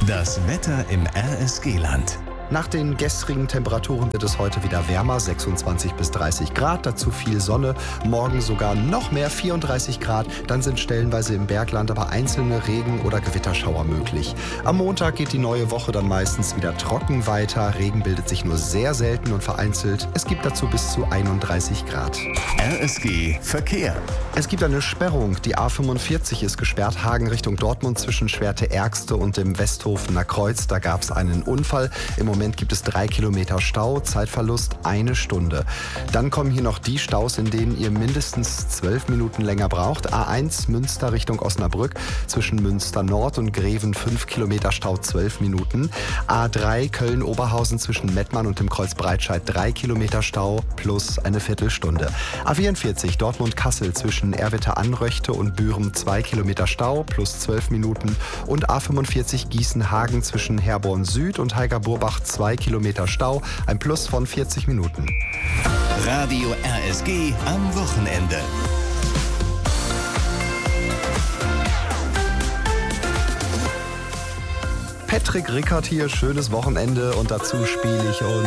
Das Wetter im RSG-Land. Nach den gestrigen Temperaturen wird es heute wieder wärmer, 26 bis 30 Grad, dazu viel Sonne, morgen sogar noch mehr, 34 Grad, dann sind stellenweise im Bergland aber einzelne Regen- oder Gewitterschauer möglich. Am Montag geht die neue Woche dann meistens wieder trocken weiter, Regen bildet sich nur sehr selten und vereinzelt, es gibt dazu bis zu 31 Grad. RSG Verkehr. Es gibt eine Sperrung, die A45 ist gesperrt, Hagen Richtung Dortmund zwischen Schwerte-Ergste und dem Westhofener Kreuz, da gab es einen Unfall. Im Moment gibt es 3 Kilometer Stau, Zeitverlust 1 Stunde. Dann kommen hier noch die Staus, in denen ihr mindestens 12 Minuten länger braucht. A1 Münster Richtung Osnabrück, zwischen Münster Nord und Greven 5 Kilometer Stau 12 Minuten. A3 Köln-Oberhausen zwischen Mettmann und dem Kreuz Breitscheid 3 Kilometer Stau plus eine Viertelstunde. A44 Dortmund-Kassel zwischen Erwitter-Anröchte und Büren 2 Kilometer Stau plus 12 Minuten. Und A45 Gießen-Hagen zwischen Herborn Süd und Heiger-Burbach 2 Kilometer Stau, ein Plus von 40 Minuten. Radio RSG am Wochenende. Patrick Rickert hier, schönes Wochenende und dazu spiele ich uns